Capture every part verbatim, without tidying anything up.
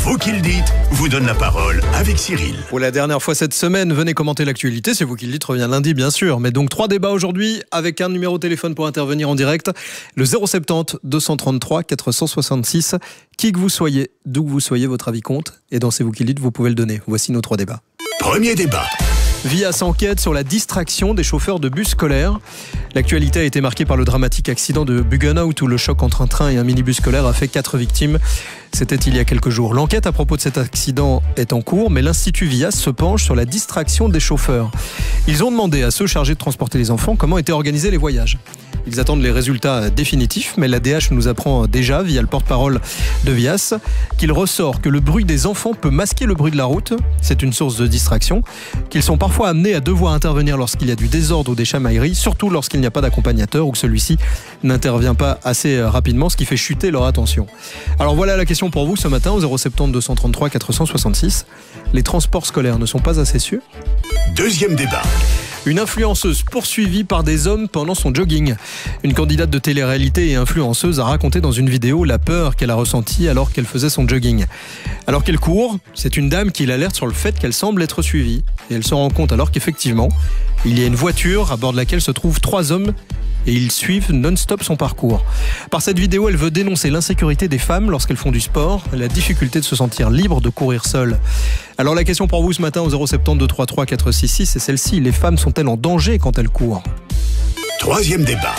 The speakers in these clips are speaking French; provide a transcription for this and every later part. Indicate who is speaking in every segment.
Speaker 1: Vous qui le dites vous donne la parole avec Cyril.
Speaker 2: Pour la dernière fois cette semaine, venez commenter l'actualité. C'est vous qui le dites, revient lundi bien sûr. Mais donc trois débats aujourd'hui avec un numéro de téléphone pour intervenir en direct. Le zéro soixante-dix, deux cent trente-trois, quatre cent soixante-six. Qui que vous soyez, d'où que vous soyez, votre avis compte. Et dans C'est vous qui le dites, vous pouvez le donner. Voici nos trois débats.
Speaker 1: Premier débat.
Speaker 2: Via s'enquête sur la distraction des chauffeurs de bus scolaires. L'actualité a été marquée par le dramatique accident de Buggenhout où le choc entre un train et un minibus scolaire a fait quatre victimes. C'était il y a quelques jours. L'enquête à propos de cet accident est en cours, mais l'Institut Vias se penche sur la distraction des chauffeurs. Ils ont demandé à ceux chargés de transporter les enfants comment étaient organisés les voyages. Ils attendent les résultats définitifs, mais l'A D H nous apprend déjà, via le porte-parole de Vias, qu'il ressort que le bruit des enfants peut masquer le bruit de la route. C'est une source de distraction. Qu'ils sont parfois amenés à devoir intervenir lorsqu'il y a du désordre ou des chamailleries, surtout lorsqu'il n'y a pas d'accompagnateur ou que celui-ci n'intervient pas assez rapidement, ce qui fait chuter leur attention. Alors voilà la question pour vous ce matin au zéro soixante-dix, deux cent trente-trois, quatre cent soixante-six. Les transports scolaires ne sont pas assez sûrs ?
Speaker 1: Deuxième débat.
Speaker 2: Une influenceuse poursuivie par des hommes pendant son jogging. Une candidate de télé-réalité et influenceuse a raconté dans une vidéo la peur qu'elle a ressentie alors qu'elle faisait son jogging. Alors qu'elle court, c'est une dame qui l'alerte sur le fait qu'elle semble être suivie. Et elle se rend compte alors qu'effectivement, il y a une voiture à bord de laquelle se trouvent trois hommes et ils suivent non-stop son parcours. Par cette vidéo, elle veut dénoncer l'insécurité des femmes lorsqu'elles font du sport, la difficulté de se sentir libre de courir seule. Alors la question pour vous ce matin au zéro soixante-dix, deux cent trente-trois, quatre cent soixante-six, c'est celle-ci. Les femmes sont-elles en danger quand elles courent ?
Speaker 1: Troisième débat.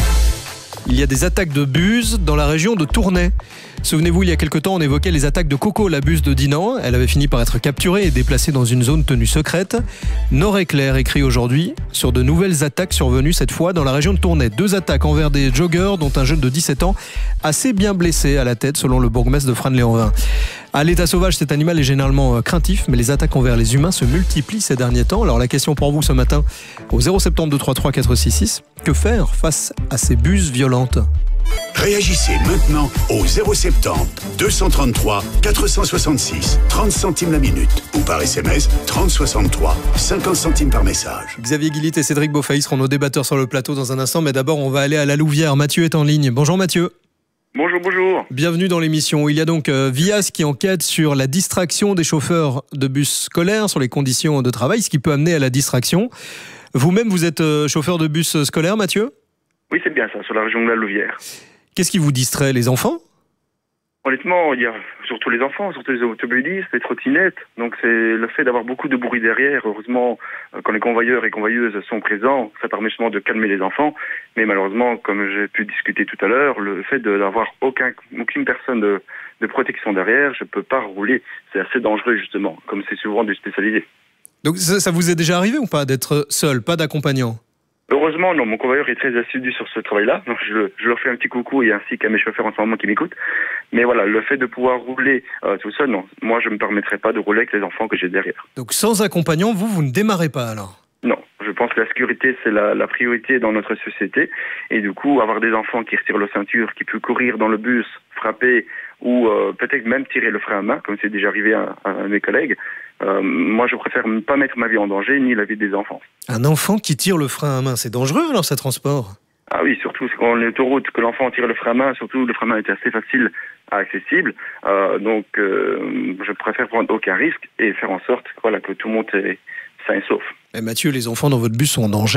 Speaker 2: Il y a des attaques de buse dans la région de Tournai. Souvenez-vous, il y a quelque temps, on évoquait les attaques de Coco, la buse de Dinan. Elle avait fini par être capturée et déplacée dans une zone tenue secrète. Nord-Éclair écrit aujourd'hui sur de nouvelles attaques survenues cette fois dans la région de Tournai. Deux attaques envers des joggeurs, dont un jeune de dix-sept ans, assez bien blessé à la tête, selon le bourgmestre de Frasnes-les-Anvins. À l'état sauvage, cet animal est généralement craintif, mais les attaques envers les humains se multiplient ces derniers temps. Alors la question pour vous ce matin, au zéro soixante-dix, deux cent trente-trois, quatre cent soixante-six, que faire face à ces buses violentes ?
Speaker 1: Réagissez maintenant au zéro soixante-dix, deux cent trente-trois, quatre cent soixante-six, trente centimes la minute ou par S M S trente soixante-trois, cinquante centimes par message.
Speaker 2: Xavier Guillit et Cédric Beaufailly seront nos débatteurs sur le plateau dans un instant, mais d'abord on va aller à la Louvière. Mathieu est en ligne. Bonjour Mathieu.
Speaker 3: Bonjour, bonjour.
Speaker 2: Bienvenue dans l'émission. Il y a donc euh, Vias qui enquête sur la distraction des chauffeurs de bus scolaires, sur les conditions de travail, ce qui peut amener à la distraction. Vous-même, vous êtes euh, chauffeur de bus scolaire, Mathieu ?
Speaker 3: Oui, c'est bien ça, sur la région de la Louvière.
Speaker 2: Qu'est-ce qui vous distrait, les enfants ?
Speaker 3: Honnêtement, il y a surtout les enfants, surtout les automobilistes, les trottinettes. Donc c'est le fait d'avoir beaucoup de bruit derrière. Heureusement, quand les convoyeurs et convoyeuses sont présents, ça permet justement de calmer les enfants. Mais malheureusement, comme j'ai pu discuter tout à l'heure, le fait de n'avoir aucun, aucune personne de, de protection derrière, je ne peux pas rouler. C'est assez dangereux justement, comme c'est souvent du spécialisé.
Speaker 2: Donc ça, ça vous est déjà arrivé ou pas d'être seul, pas d'accompagnant ?
Speaker 3: Heureusement, non. Mon convoyeur est très assidu sur ce travail-là. Donc je, je leur fais un petit coucou et ainsi qu'à mes chauffeurs en ce moment qui m'écoutent. Mais voilà, le fait de pouvoir rouler euh, tout seul, non. Moi, je ne me permettrai pas de rouler avec les enfants que j'ai derrière.
Speaker 2: Donc sans accompagnant, vous, vous ne démarrez pas alors ?
Speaker 3: Non. Je pense que la sécurité, c'est la, la priorité dans notre société. Et du coup, avoir des enfants qui retirent leur ceinture, qui peuvent courir dans le bus, frapper ou euh, peut-être même tirer le frein à main, comme c'est déjà arrivé à, à mes collègues, euh, moi, je préfère ne pas mettre ma vie en danger ni la vie des enfants.
Speaker 2: Un enfant qui tire le frein à main, c'est dangereux alors, ce transport ?
Speaker 3: Ah oui, surtout quand on est autoroute, que l'enfant tire le frein à main, surtout le frein à main est assez facile, accessible. Euh, donc, euh, je préfère prendre aucun risque et faire en sorte voilà, que tout le monde est sain et sauf.
Speaker 2: Et Mathieu, les enfants dans votre bus sont en danger ?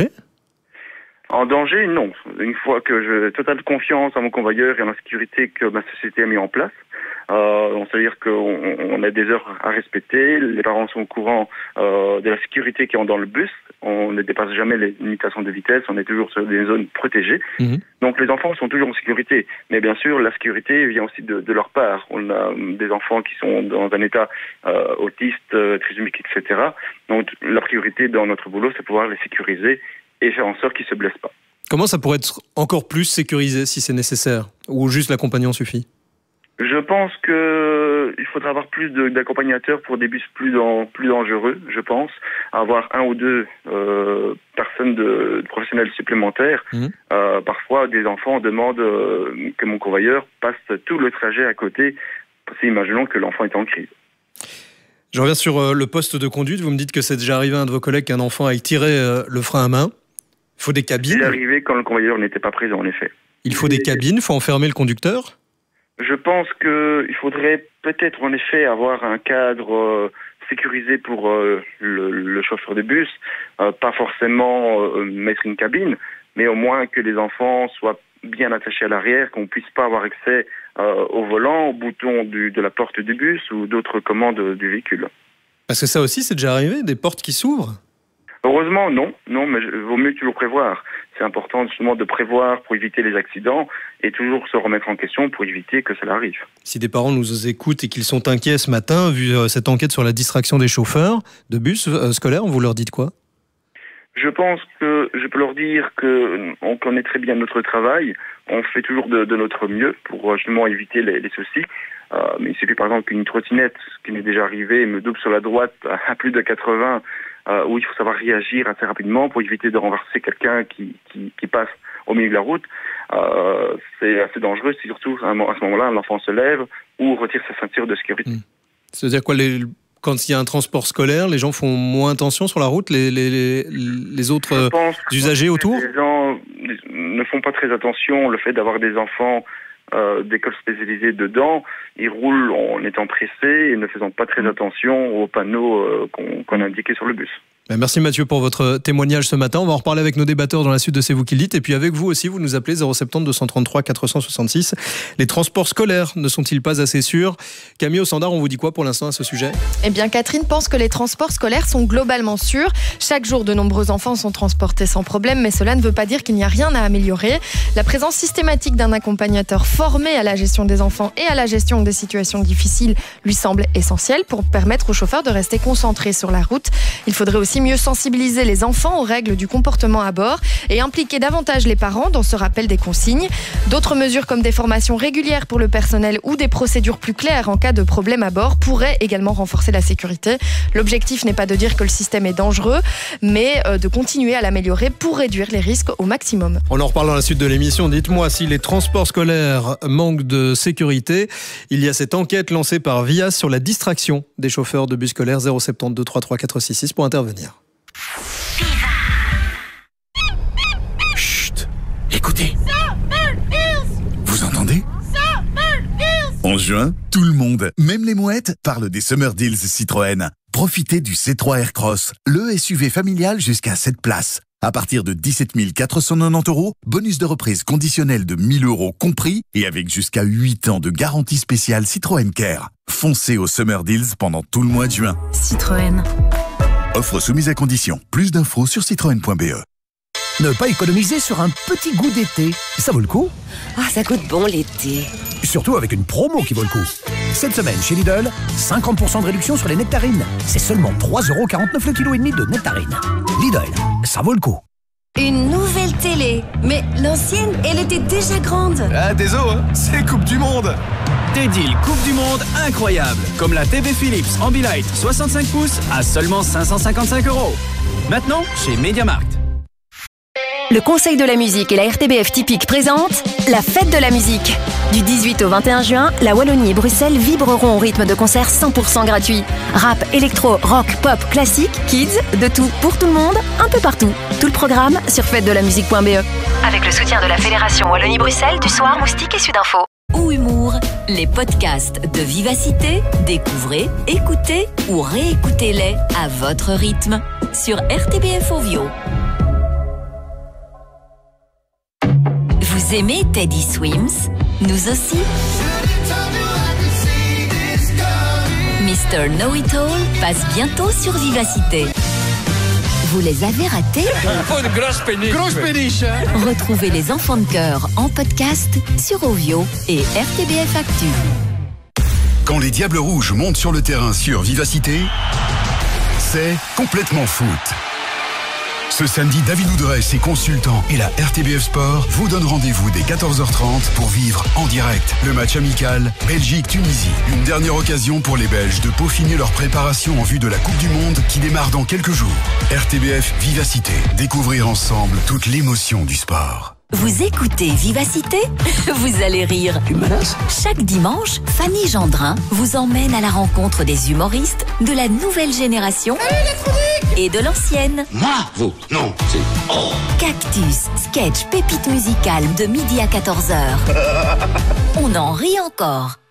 Speaker 3: En danger, non. Une fois que j'ai totale confiance en mon convoyeur et en la sécurité que ma société a mis en place, euh, c'est-à-dire qu'on on a des heures à respecter, les parents sont au courant euh, de la sécurité qui est dans le bus, on ne dépasse jamais les limitations de vitesse, on est toujours sur des zones protégées. Mmh. Donc les enfants sont toujours en sécurité. Mais bien sûr, la sécurité vient aussi de, de leur part. On a des enfants qui sont dans un état euh, autiste, euh, trisomique, et cetera. Donc la priorité dans notre boulot, c'est pouvoir les sécuriser et faire en sorte qu'ils ne se blessent pas.
Speaker 2: Comment ça pourrait être encore plus sécurisé si c'est nécessaire ? Ou juste l'accompagnant suffit ?
Speaker 3: Je pense qu'il faudra avoir plus de, d'accompagnateurs pour des bus plus, dans, plus dangereux, je pense. Avoir un ou deux euh, personnes de, de professionnels supplémentaires. Mmh. Euh, parfois, des enfants demandent euh, que mon convoyeur passe tout le trajet à côté. Parce que imaginons que l'enfant est en crise.
Speaker 2: Je reviens sur euh, le poste de conduite. Vous me dites que c'est déjà arrivé à un de vos collègues qu'un enfant aille tirer euh, le frein à main. Il faut des cabines.
Speaker 3: C'est arrivé quand le convoyeur n'était pas présent, en effet.
Speaker 2: Il faut des cabines, il faut enfermer le conducteur ?
Speaker 3: Je pense qu'il faudrait peut-être en effet avoir un cadre euh, sécurisé pour euh, le, le chauffeur de bus, euh, pas forcément euh, mettre une cabine, mais au moins que les enfants soient bien attachés à l'arrière, qu'on puisse pas avoir accès euh, au volant, au bouton du, de la porte du bus ou d'autres commandes du véhicule.
Speaker 2: Parce que ça aussi, c'est déjà arrivé, des portes qui s'ouvrent?
Speaker 3: Heureusement, non, non, mais il vaut mieux toujours prévoir. C'est important justement de prévoir pour éviter les accidents et toujours se remettre en question pour éviter que cela arrive.
Speaker 2: Si des parents nous écoutent et qu'ils sont inquiets ce matin, vu cette enquête sur la distraction des chauffeurs de bus euh, scolaires, vous leur dites quoi?
Speaker 3: Je pense que je peux leur dire qu'on connaît très bien notre travail, on fait toujours de, de notre mieux pour justement éviter les, les soucis. Euh, mais il suffit par exemple qu'une trottinette, ce qui m'est déjà arrivé, me double sur la droite à plus de quatre-vingts, euh, où il faut savoir réagir assez rapidement pour éviter de renverser quelqu'un qui, qui, qui passe au milieu de la route. Euh, c'est assez dangereux, surtout à ce moment-là, l'enfant se lève ou retire sa ceinture de sécurité. Mmh.
Speaker 2: C'est-à-dire quoi, les... quand il y a un transport scolaire, les gens font moins attention sur la route, les, les, les, les autres usagers autour?
Speaker 3: Les gens ne font pas très attention. Le fait d'avoir des enfants euh, d'écoles spécialisées dedans, ils roulent en étant pressés et ne faisant pas très attention aux panneaux euh, qu'on, qu'on a indiqués sur le bus.
Speaker 2: Merci Mathieu pour votre témoignage ce matin. On va en reparler avec nos débatteurs dans la suite de C'est vous qui le dites. Et puis avec vous aussi, vous nous appelez zéro sept zéro deux cent trente-trois quatre cent soixante-six. Les transports scolaires ne sont-ils pas assez sûrs? Camille au standard, on vous dit quoi pour l'instant à ce sujet?
Speaker 4: Eh bien Catherine pense que les transports scolaires sont globalement sûrs. Chaque jour, de nombreux enfants sont transportés sans problème, mais cela ne veut pas dire qu'il n'y a rien à améliorer. La présence systématique d'un accompagnateur formé à la gestion des enfants et à la gestion des situations difficiles lui semble essentielle pour permettre aux chauffeurs de rester concentrés sur la route. Il faudrait aussi mieux sensibiliser les enfants aux règles du comportement à bord et impliquer davantage les parents dans ce rappel des consignes. D'autres mesures comme des formations régulières pour le personnel ou des procédures plus claires en cas de problème à bord pourraient également renforcer la sécurité. L'objectif n'est pas de dire que le système est dangereux, mais de continuer à l'améliorer pour réduire les risques au maximum.
Speaker 2: On en reparle dans la suite de l'émission. Dites-moi si les transports scolaires manquent de sécurité. Il y a cette enquête lancée par Vias sur la distraction des chauffeurs de bus scolaires. Zéro sept deux trois trois quatre six six pour intervenir.
Speaker 1: Chut, écoutez. Vous entendez? En juin, tout le monde, même les mouettes, parle des Summer Deals Citroën. Profitez du C trois Aircross, le S U V familial jusqu'à sept places. À partir de dix-sept mille quatre cent quatre-vingt-dix euros, bonus de reprise conditionnel de mille euros compris et avec jusqu'à huit ans de garantie spéciale Citroën Care. Foncez au Summer Deals pendant tout le mois de juin.
Speaker 5: Citroën.
Speaker 1: Offre soumise à condition. Plus d'infos sur citroën point b e.
Speaker 6: Ne pas économiser sur un petit goût d'été, ça vaut le coup.
Speaker 5: Ah, ça goûte bon l'été.
Speaker 6: Surtout avec une promo qui vaut le coup. Cette semaine chez Lidl, cinquante pour cent de réduction sur les nectarines. C'est seulement trois euros quarante-neuf le kilo et demi de nectarines. Lidl, ça vaut le coup.
Speaker 5: Une nouvelle télé. Mais l'ancienne, elle était déjà grande.
Speaker 7: Ah, désolé, hein, c'est Coupe du Monde. Des deals Coupe du Monde incroyables. Comme la T V Philips Ambilight soixante-cinq pouces à seulement cinq cent cinquante-cinq euros. Maintenant, chez MediaMarkt.
Speaker 8: Le Conseil de la musique et la R T B F Typique présentent la fête de la musique. Du dix-huit au vingt et un juin, la Wallonie et Bruxelles vibreront au rythme de concerts cent pour cent gratuits. Rap, électro, rock, pop, classique, kids, de tout pour tout le monde, un peu partout. Tout le programme sur fête de la musique point b e. Avec le soutien de la Fédération Wallonie-Bruxelles, du Soir, Moustique et Sudinfo.
Speaker 9: Ou Humour, les podcasts de Vivacité, découvrez, écoutez ou réécoutez-les à votre rythme sur R T B F Ovio. Vous aimez Teddy Swims? Nous aussi. mister Know-It-All passe bientôt sur Vivacité. Vous les avez ratés?
Speaker 10: Oh, une grosse péniche.
Speaker 7: Grosse péniche.
Speaker 9: Retrouvez les enfants de cœur en podcast sur Ovio et R T B F Actu.
Speaker 1: Quand les Diables Rouges montent sur le terrain sur Vivacité, c'est complètement foot. Ce samedi, David Oudrey, ses consultants et la R T B F Sport vous donnent rendez-vous dès quatorze heures trente pour vivre en direct le match amical Belgique-Tunisie. Une dernière occasion pour les Belges de peaufiner leur préparation en vue de la Coupe du Monde qui démarre dans quelques jours. R T B F Vivacité. Découvrir ensemble toute l'émotion du sport.
Speaker 9: Vous écoutez Vivacité? Vous allez rire.
Speaker 6: Tu me menaces?
Speaker 9: Chaque dimanche, Fanny Gendrin vous emmène à la rencontre des humoristes de la nouvelle génération et de l'ancienne.
Speaker 10: Moi? Vous? Non, c'est... Oh.
Speaker 9: Cactus, sketch, pépite musicale de midi à quatorze heures. On en rit encore.